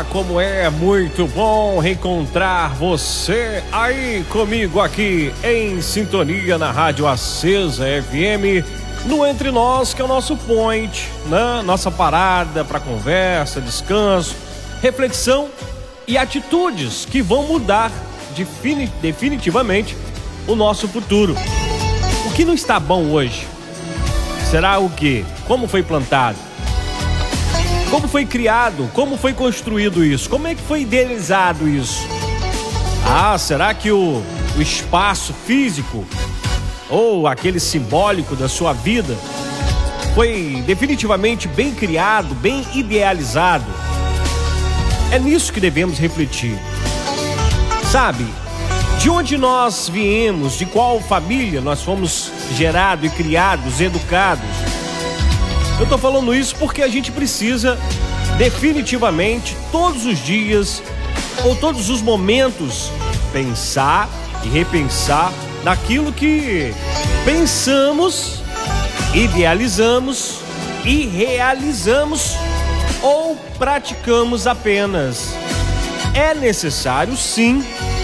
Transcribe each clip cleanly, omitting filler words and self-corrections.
como é muito bom reencontrar você aí comigo aqui em sintonia na Rádio Acesa FM, no Entre Nós, que é o nosso point, né? Nossa parada para conversa, descanso, reflexão e atitudes que vão mudar definitivamente o nosso futuro. O que não está bom hoje? Será o quê? Como foi plantado? Como foi criado? Como foi construído isso? Como é que foi idealizado isso? Será que o espaço físico ou aquele simbólico da sua vida foi definitivamente bem criado, bem idealizado? É nisso que devemos refletir. Sabe, de onde nós viemos, de qual família nós fomos gerados e criados, educados? Eu tô falando isso porque a gente precisa definitivamente todos os dias ou todos os momentos pensar e repensar naquilo que pensamos, idealizamos e realizamos ou praticamos apenas. É necessário sim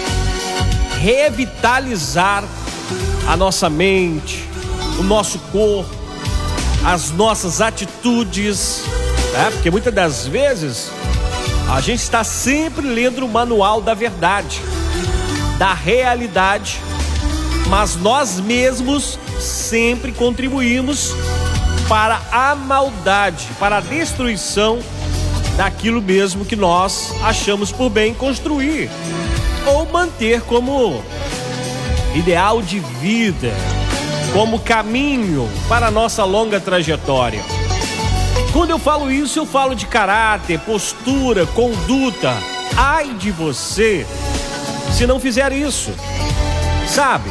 revitalizar a nossa mente, o nosso corpo, as nossas atitudes, né? Porque muitas das vezes a gente está sempre lendo o manual da verdade, da realidade, mas nós mesmos sempre contribuímos para a maldade, para a destruição daquilo mesmo que nós achamos por bem construir ou manter como ideal de vida, como caminho para a nossa longa trajetória. Quando eu falo isso, eu falo de caráter, postura, conduta. Ai de você se não fizer isso, sabe?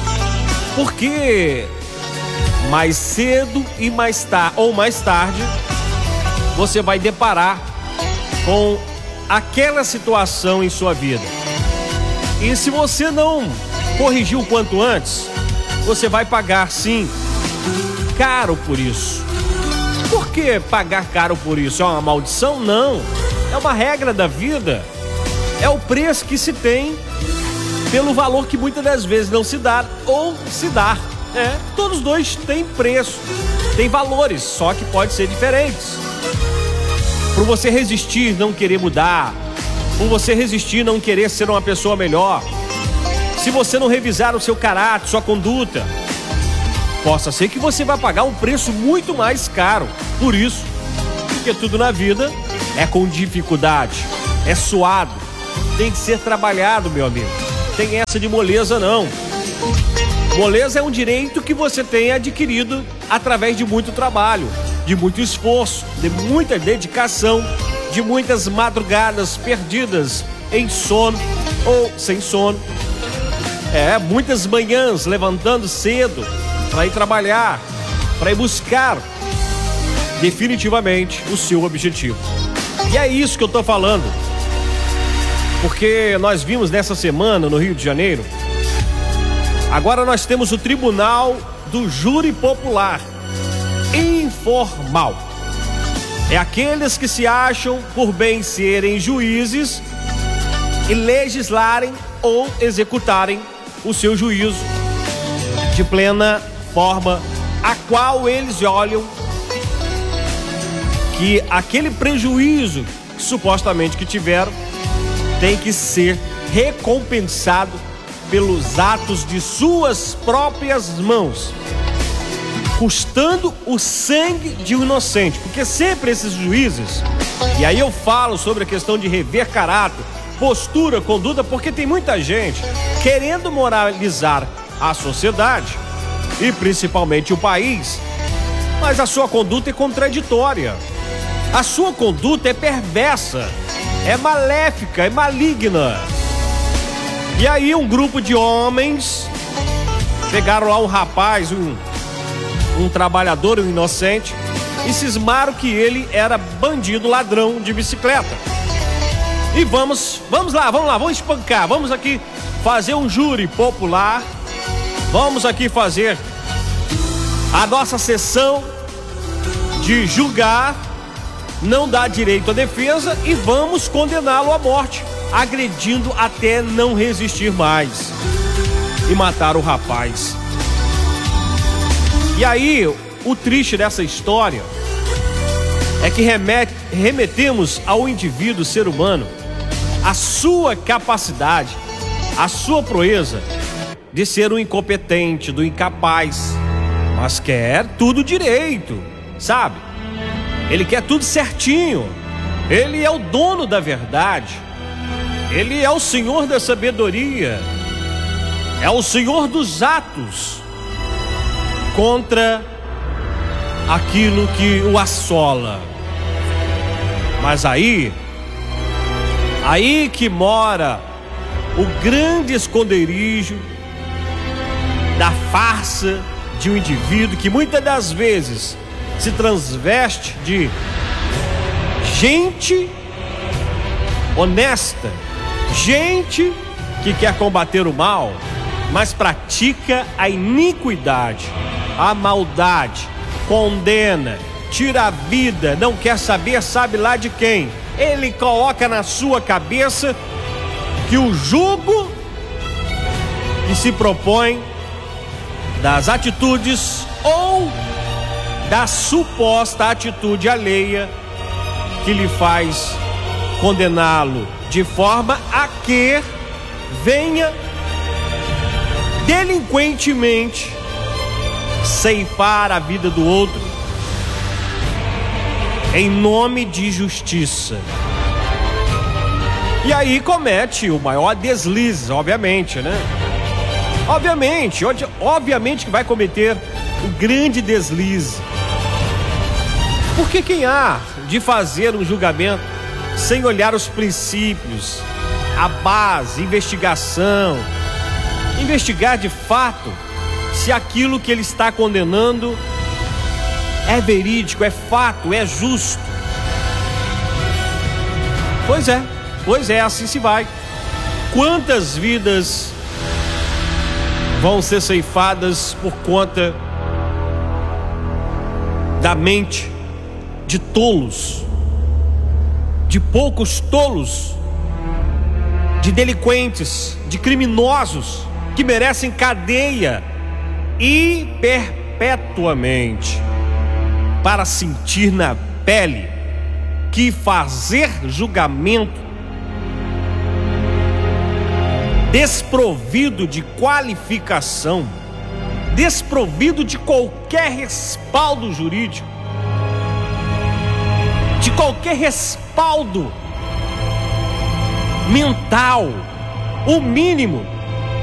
Porque mais cedo e mais tarde você vai deparar com aquela situação em sua vida. E se você não corrigir o quanto antes, você vai pagar sim caro por isso. Por que pagar caro por isso? É uma maldição? Não. É uma regra da vida. É o preço que se tem pelo valor que muitas das vezes não se dá ou se dá. Todos os dois têm preço, têm valores, só que pode ser diferentes. Por você resistir, não querer mudar, por você resistir, não querer ser uma pessoa melhor, se você não revisar o seu caráter, sua conduta, possa ser que você vai pagar um preço muito mais caro por isso. Porque tudo na vida é com dificuldade, é suado, tem que ser trabalhado, meu amigo. Tem essa de moleza não. Moleza é um direito que você tem adquirido através de muito trabalho, de muito esforço, de muita dedicação, de muitas madrugadas perdidas em sono ou sem sono. Muitas manhãs levantando cedo para ir trabalhar, para ir buscar definitivamente o seu objetivo. E é isso que eu tô falando. Porque nós vimos nessa semana no Rio de Janeiro, agora nós temos o Tribunal do Júri Popular Informal. É aqueles que se acham por bem serem juízes e legislarem ou executarem o seu juízo de plena forma, a qual eles olham que aquele prejuízo que supostamente que tiveram tem que ser recompensado pelos atos de suas próprias mãos, custando o sangue de um inocente. Porque sempre esses juízes, e aí eu falo sobre a questão de rever caráter, postura, conduta, porque tem muita gente querendo moralizar a sociedade e principalmente o país, mas a sua conduta é contraditória, a sua conduta é perversa, é maléfica, é maligna. E aí um grupo de homens pegaram lá um rapaz, um trabalhador, um inocente, e cismaram que ele era bandido, ladrão de bicicleta. E vamos lá, vamos espancar, vamos aqui fazer um júri popular, vamos aqui fazer a nossa sessão de julgar não dá direito à defesa e vamos condená-lo à morte, agredindo até não resistir mais e matar o rapaz. E aí, o triste dessa história é que remetemos ao indivíduo, ser humano, a sua capacidade, a sua proeza de ser um incompetente, do incapaz, mas quer tudo direito, sabe? Ele quer tudo certinho. Ele é o dono da verdade. Ele é o Senhor da sabedoria. É o Senhor dos atos contra aquilo que o assola. Mas aí que mora o grande esconderijo da farsa de um indivíduo que muitas das vezes se transveste de gente honesta, gente que quer combater o mal, mas pratica a iniquidade, a maldade, condena, tira a vida, não quer saber, sabe lá de quem. Ele coloca na sua cabeça que o jugo que se propõe das atitudes ou da suposta atitude alheia que lhe faz condená-lo, de forma a que venha delinquentemente ceifar a vida do outro em nome de justiça. E aí comete o maior deslize, obviamente, né? Obviamente que vai cometer o grande deslize. Porque quem há de fazer um julgamento sem olhar os princípios, a base, investigação, investigar de fato se aquilo que ele está condenando é verídico, é fato, é justo? Pois é, assim se vai. Quantas vidas vão ser ceifadas por conta da mente de tolos, de poucos tolos, de delinquentes, de criminosos que merecem cadeia e perpetuamente, para sentir na pele que fazer julgamento desprovido de qualificação, desprovido de qualquer respaldo jurídico, de qualquer respaldo mental, o mínimo